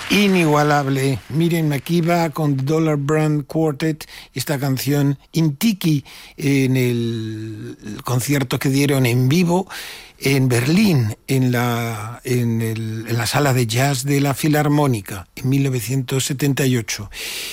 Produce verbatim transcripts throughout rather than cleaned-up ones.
Inigualable. Miren Makeba con The Dollar Brand Quartet, esta canción Intiki en el concierto que dieron en vivo en Berlín, en la, en, el, en la sala de jazz de la Filarmónica, en mil novecientos setenta y ocho.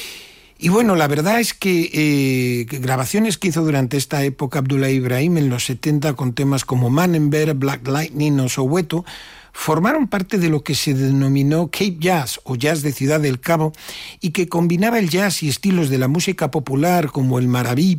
Y bueno, la verdad es que, eh, que grabaciones que hizo durante esta época Abdullah Ibrahim en los setenta con temas como Manenberg, Black Lightning o Soweto, formaron parte de lo que se denominó Cape Jazz o jazz de Ciudad del Cabo y que combinaba el jazz y estilos de la música popular como el maraví,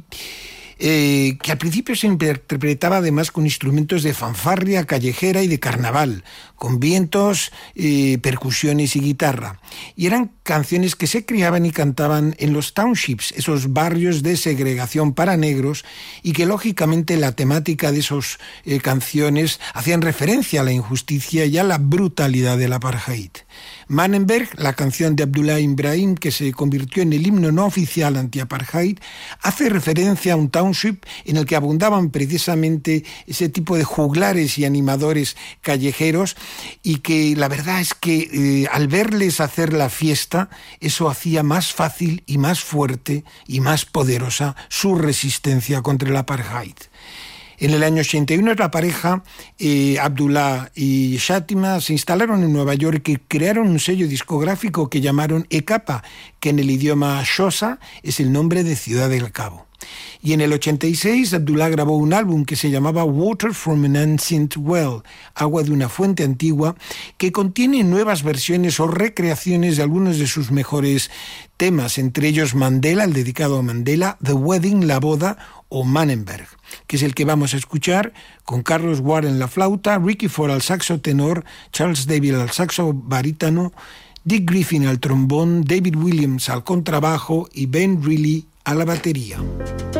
eh, que al principio se interpretaba además con instrumentos de fanfarria callejera y de carnaval, con vientos, eh, percusiones y guitarra. Y eran canciones que se criaban y cantaban en los townships, esos barrios de segregación para negros, y que lógicamente la temática de esas eh, canciones hacían referencia a la injusticia y a la brutalidad del apartheid. Manenberg, la canción de Abdullah Ibrahim que se convirtió en el himno no oficial anti-apartheid, hace referencia a un township en el que abundaban precisamente ese tipo de juglares y animadores callejeros, y que la verdad es que eh, al verles hacer la fiesta, eso hacía más fácil y más fuerte y más poderosa su resistencia contra el apartheid. En el año ochenta y uno la pareja, eh, Abdullah y Shatima, se instalaron en Nueva York y crearon un sello discográfico que llamaron E C A P A, que en el idioma Xhosa es el nombre de Ciudad del Cabo. Y en el ochenta y seis Abdullah grabó un álbum que se llamaba Water from an Ancient Well, agua de una fuente antigua, que contiene nuevas versiones o recreaciones de algunos de sus mejores temas, entre ellos Mandela, el dedicado a Mandela, The Wedding, la boda, o Manenberg, que es el que vamos a escuchar, con Carlos Ward en la flauta, Ricky Ford al saxo tenor, Charles David al saxo barítono, Dick Griffin al trombón, David Williams al contrabajo y Ben Reilly a la batería.